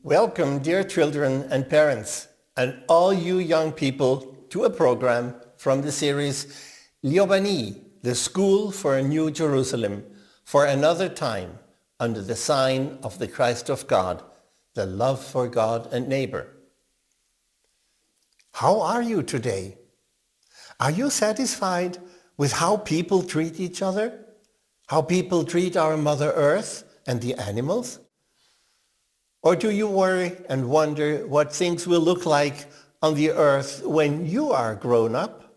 Welcome, dear children and parents, and all you young people to a program from the series Liobani, the School for a New Jerusalem, for another time, under the sign of the Christ of God, the love for God and neighbor. How are you today? Are you satisfied with how people treat each other? How people treat our Mother Earth and the animals? Or do you worry and wonder what things will look like on the earth when you are grown up?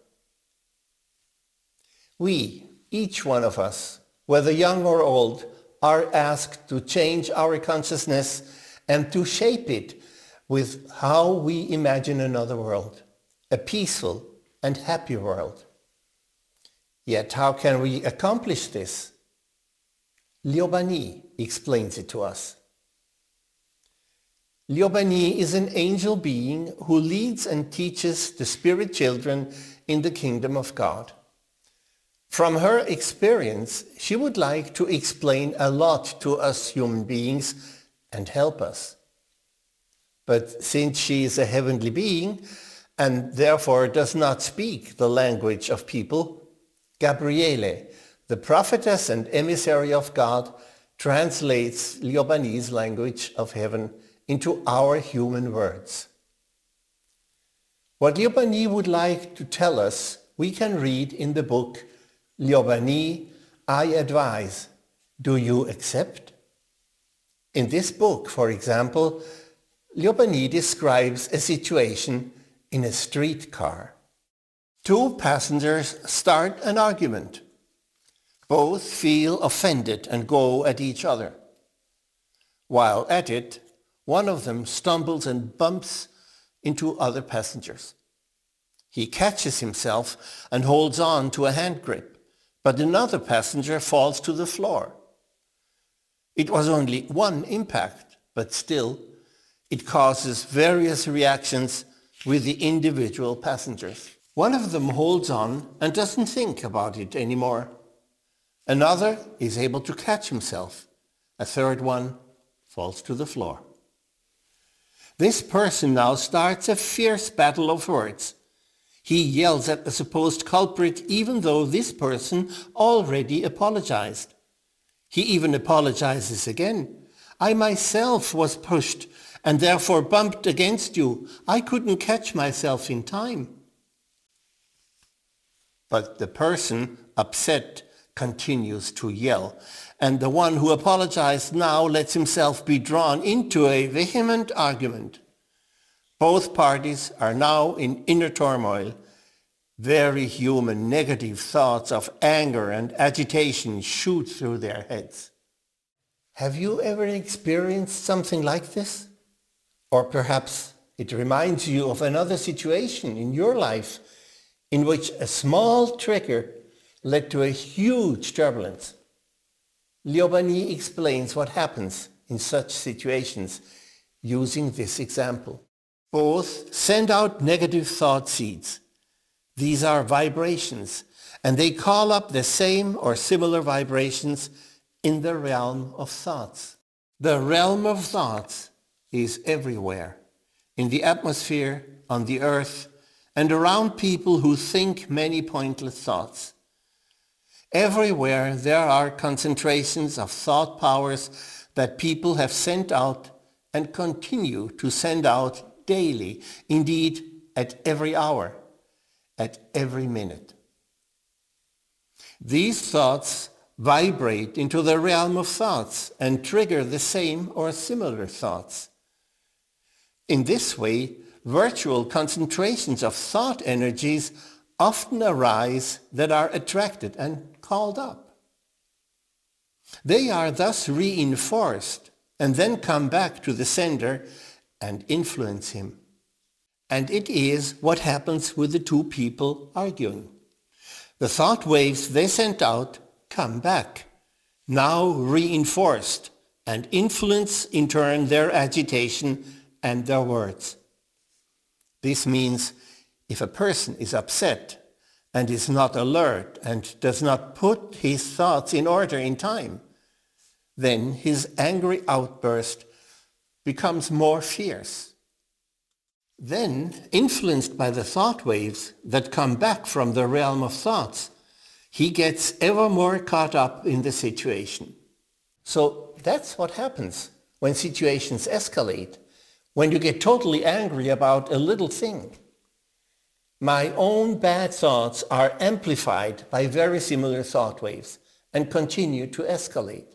We, each one of us, whether young or old, are asked to change our consciousness and to shape it with how we imagine another world, a peaceful and happy world. Yet how can we accomplish this? Liobani explains it to us. Liobani is an angel being who leads and teaches the spirit children in the kingdom of God. From her experience, she would like to explain a lot to us human beings and help us. But since she is a heavenly being and therefore does not speak the language of people, Gabriele, the prophetess and emissary of God, translates Liobani's language of heaven into our human words. What Liobani would like to tell us, we can read in the book Liobani, I Advise. Do you accept? In this book, for example, Liobani describes a situation in a streetcar. Two passengers start an argument. Both feel offended and go at each other. While at it, one of them stumbles and bumps into other passengers. He catches himself and holds on to a hand grip, but another passenger falls to the floor. It was only one impact, but still, it causes various reactions with the individual passengers. One of them holds on and doesn't think about it anymore. Another is able to catch himself. A third one falls to the floor. This person now starts a fierce battle of words. He yells at the supposed culprit even though this person already apologized. He even apologizes again. I myself was pushed and therefore bumped against you. I couldn't catch myself in time. But the person, upset, continues to yell, and the one who apologized now lets himself be drawn into a vehement argument. Both parties are now in inner turmoil. Very human negative thoughts of anger and agitation shoot through their heads. Have you ever experienced something like this? Or perhaps it reminds you of another situation in your life in which a small trigger led to a huge turbulence. Liobani explains what happens in such situations using this example. Both send out negative thought seeds. These are vibrations, and they call up the same or similar vibrations in the realm of thoughts. The realm of thoughts is everywhere, in the atmosphere, on the earth, and around people who think many pointless thoughts. Everywhere there are concentrations of thought powers that people have sent out and continue to send out daily, indeed at every hour, at every minute. These thoughts vibrate into the realm of thoughts and trigger the same or similar thoughts. In this way, virtual concentrations of thought energies often arise that are attracted and called up. They are thus reinforced and then come back to the sender and influence him. And it is what happens with the two people arguing. The thought waves they sent out come back, now reinforced, and influence in turn their agitation and their words. This means if a person is upset and is not alert and does not put his thoughts in order in time, then his angry outburst becomes more fierce. Then, influenced by the thought waves that come back from the realm of thoughts, he gets ever more caught up in the situation. So that's what happens when situations escalate, when you get totally angry about a little thing. My own bad thoughts are amplified by very similar thought waves and continue to escalate.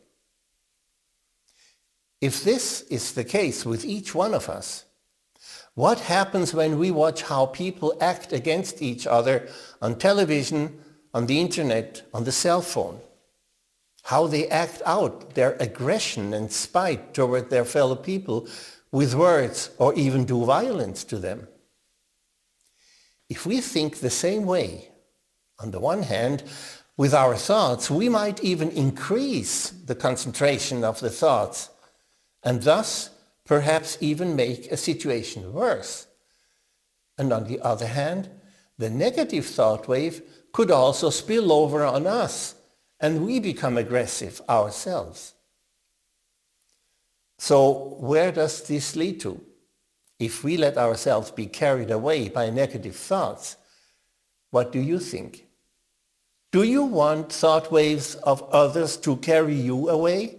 If this is the case with each one of us, what happens when we watch how people act against each other on television, on the internet, on the cell phone? How they act out their aggression and spite toward their fellow people with words or even do violence to them? If we think the same way, on the one hand, with our thoughts, we might even increase the concentration of the thoughts and thus perhaps even make a situation worse. And on the other hand, the negative thought wave could also spill over on us and we become aggressive ourselves. So where does this lead to? If we let ourselves be carried away by negative thoughts, what do you think? Do you want thought waves of others to carry you away?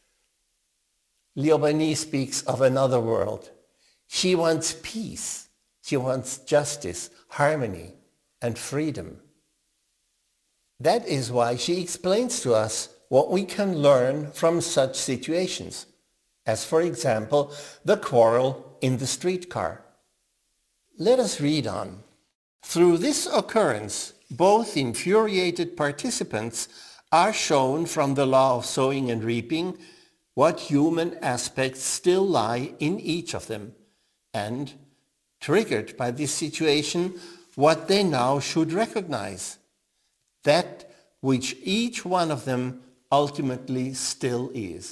Liobani speaks of another world. She wants peace. She wants justice, harmony, and freedom. That is why she explains to us what we can learn from such situations, as for example, the quarrel in the streetcar. Let us read on. Through this occurrence, both infuriated participants are shown from the law of sowing and reaping what human aspects still lie in each of them, and, triggered by this situation, what they now should recognize, that which each one of them ultimately still is.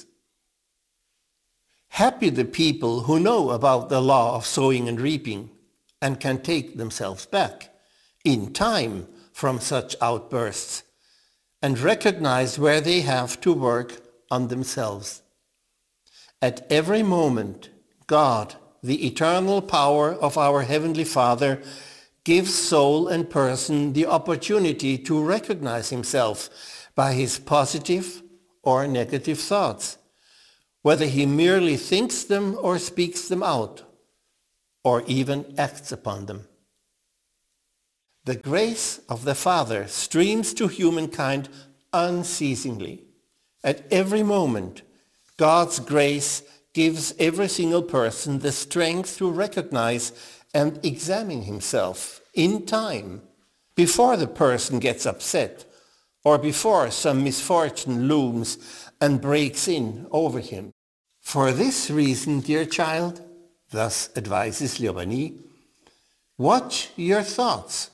Happy the people who know about the law of sowing and reaping and can take themselves back in time from such outbursts and recognize where they have to work on themselves. At every moment, God, the eternal power of our Heavenly Father, gives soul and person the opportunity to recognize himself by his positive or negative thoughts, whether he merely thinks them or speaks them out, or even acts upon them. The grace of the Father streams to humankind unceasingly. At every moment, God's grace gives every single person the strength to recognize and examine himself in time, before the person gets upset or before some misfortune looms and breaks in over him. For this reason, dear child, thus advises Liobani, watch your thoughts.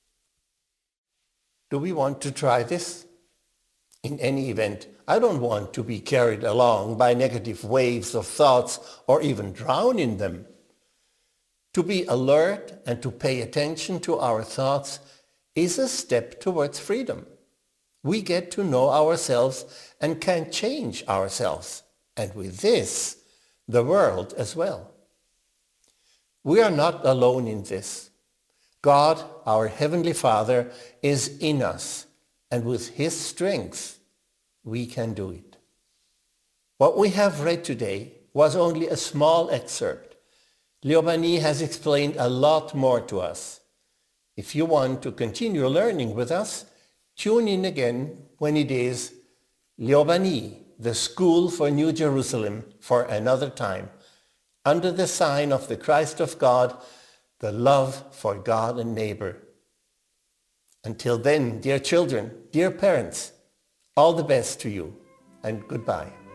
Do we want to try this? In any event, I don't want to be carried along by negative waves of thoughts or even drown in them. To be alert and to pay attention to our thoughts is a step towards freedom. We get to know ourselves and can change ourselves, and with this, the world as well. We are not alone in this. God, our Heavenly Father, is in us, and with His strength, we can do it. What we have read today was only a small excerpt. Liobani has explained a lot more to us. If you want to continue learning with us, tune in again when it is Liobani, the School for New Jerusalem, for another time, under the sign of the Christ of God, the love for God and neighbor. Until then, dear children, dear parents, all the best to you, and goodbye.